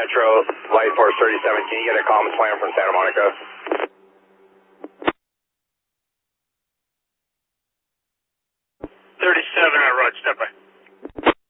Metro, Light Force 37, can you get a common slam from Santa Monica? 37, Roger, step by.